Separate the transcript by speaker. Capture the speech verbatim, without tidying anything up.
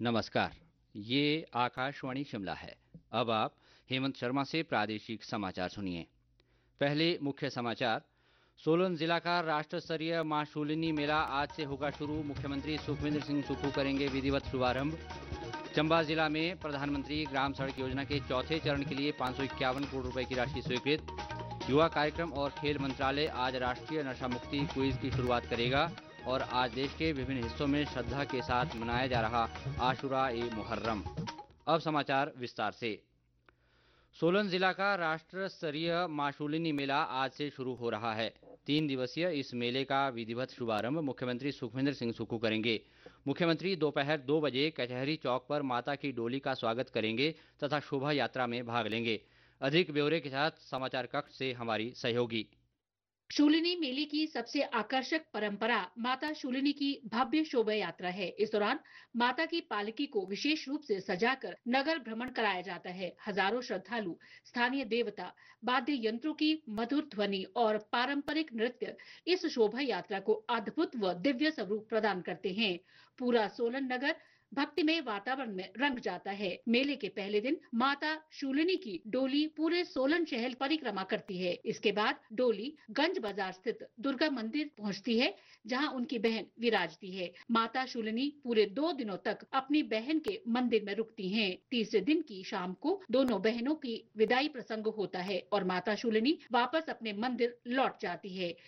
Speaker 1: नमस्कार। ये आकाशवाणी शिमला है। अब आप हेमंत शर्मा से प्रादेशिक समाचार सुनिए। पहले मुख्य समाचार। सोलन जिला का राष्ट्र स्तरीय मां शूलिनी मेला आज से होगा शुरू। मुख्यमंत्री सुखविंदर सिंह सुक्खू करेंगे विधिवत शुभारंभ। चंबा जिला में प्रधानमंत्री ग्राम सड़क योजना के चौथे चरण के लिए पाँच सौ इक्यावन करोड़ रुपए की राशि स्वीकृत। युवा कार्यक्रम और खेल मंत्रालय आज राष्ट्रीय नशा मुक्ति क्विज की शुरुआत करेगा। और आज देश के विभिन्न हिस्सों में श्रद्धा के साथ मनाया जा रहा आशुरा ए मुहर्रम। अब समाचार विस्तार से। सोलन जिला का राष्ट्र स्तरीय मां शूलिनी मेला आज से शुरू हो रहा है। तीन दिवसीय इस मेले का विधिवत शुभारंभ मुख्यमंत्री सुखविंदर सिंह सुक्खू करेंगे। मुख्यमंत्री दोपहर दो बजे कचहरी चौक पर माता की डोली का स्वागत करेंगे तथा शोभा यात्रा में भाग लेंगे। अधिक ब्यौरे के साथ समाचार कक्ष से हमारी सहयोगी।
Speaker 2: शूलिनी मेले की सबसे आकर्षक परंपरा माता शूलिनी की भव्य शोभा यात्रा है। इस दौरान माता की पालकी को विशेष रूप से सजाकर नगर भ्रमण कराया जाता है। हजारों श्रद्धालु स्थानीय देवता, वाद्य यंत्रों की मधुर ध्वनि और पारंपरिक नृत्य इस शोभा यात्रा को अद्भुत व दिव्य स्वरूप प्रदान करते हैं। पूरा सोलन नगर भक्तिमय वातावरण में रंग जाता है। मेले के पहले दिन माता शूलिनी की डोली पूरे सोलन शहर परिक्रमा करती है। इसके बाद डोली गंज बाजार स्थित दुर्गा मंदिर पहुंचती है, जहां उनकी बहन विराजती है। माता शूलिनी पूरे दो दिनों तक अपनी बहन के मंदिर में रुकती हैं। तीसरे दिन की शाम को दोनों बहनों की विदाई प्रसंग होता है और माता शूलिनी वापस अपने मंदिर लौट जाती है।